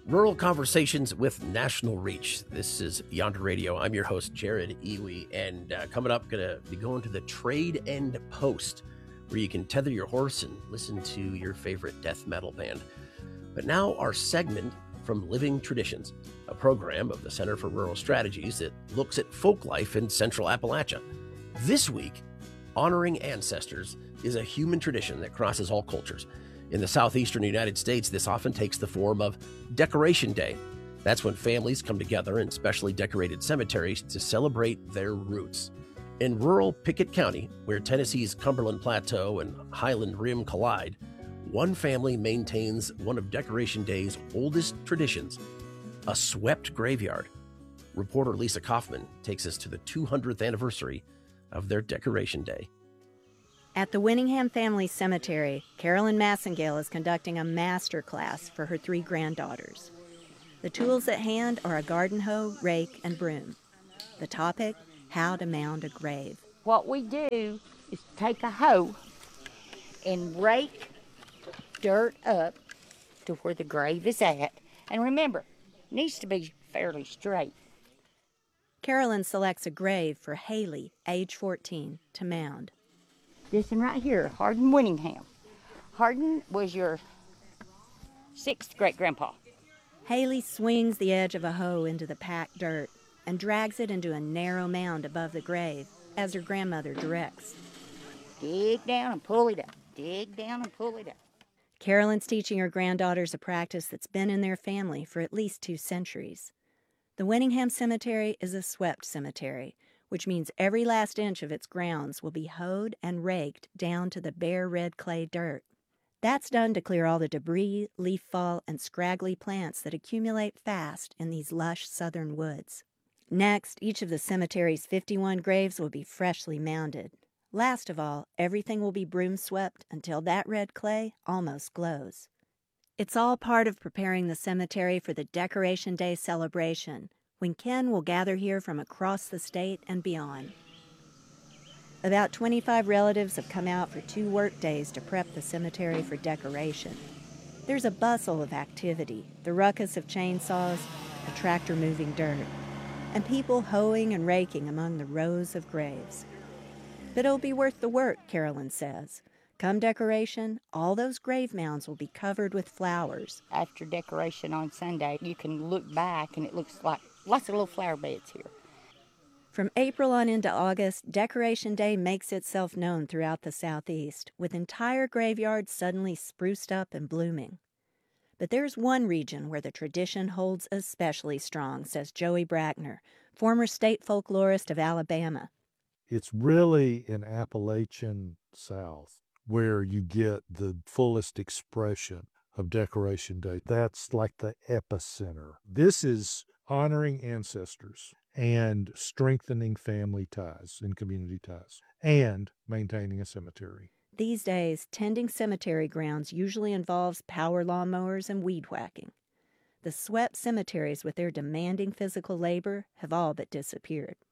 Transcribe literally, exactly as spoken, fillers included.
Rural Conversations with National Reach. This is Yonder Radio. I'm your host, Jared Iwi, and uh, coming up, going to be going to the Trade End Post, where you can tether your horse and listen to your favorite death metal band. But now our segment from Living Traditions, a program of the Center for Rural Strategies that looks at folk life in Central Appalachia. This week, honoring ancestors is a human tradition that crosses all cultures. In the southeastern United States, this often takes the form of Decoration Day. That's when families come together in specially decorated cemeteries to celebrate their roots. In rural Pickett County, where Tennessee's Cumberland Plateau and Highland Rim collide, one family maintains one of Decoration Day's oldest traditions, a swept graveyard. Reporter Lisa Kaufman takes us to the two hundredth anniversary of their Decoration Day. At the Winningham Family Cemetery, Carolyn Massengale is conducting a master class for her three granddaughters. The tools at hand are a garden hoe, rake, and broom. The topic, how to mound a grave. What we do is take a hoe and rake dirt up to where the grave is at. And remember, it needs to be fairly straight. Carolyn selects a grave for Haley, age fourteen, to mound. This one right here, Hardin Winningham. Hardin was your sixth great-grandpa. Haley swings the edge of a hoe into the packed dirt and drags it into a narrow mound above the grave, as her grandmother directs. Dig down and pull it up. Dig down and pull it up. Carolyn's teaching her granddaughters a practice that's been in their family for at least two centuries. The Winningham Cemetery is a swept cemetery, which means every last inch of its grounds will be hoed and raked down to the bare red clay dirt. That's done to clear all the debris, leaf fall, and scraggly plants that accumulate fast in these lush southern woods. Next, each of the cemetery's fifty-one graves will be freshly mounded. Last of all, everything will be broom swept until that red clay almost glows. It's all part of preparing the cemetery for the Decoration Day celebration, when kin will gather here from across the state and beyond. About twenty-five relatives have come out for two work days to prep the cemetery for decoration. There's a bustle of activity, the ruckus of chainsaws, a tractor moving dirt, and people hoeing and raking among the rows of graves. But it'll be worth the work, Carolyn says. Come decoration, all those grave mounds will be covered with flowers. After decoration on Sunday, you can look back and it looks like lots of little flower beds here. From April on into August, Decoration Day makes itself known throughout the Southeast, with entire graveyards suddenly spruced up and blooming. But there's one region where the tradition holds especially strong, says Joey Brackner, former state folklorist of Alabama. It's really in Appalachian South where you get the fullest expression of Decoration Day. That's like the epicenter. This is honoring ancestors and strengthening family ties and community ties and maintaining a cemetery. These days, tending cemetery grounds usually involves power lawnmowers and weed whacking. The swept cemeteries with their demanding physical labor have all but disappeared.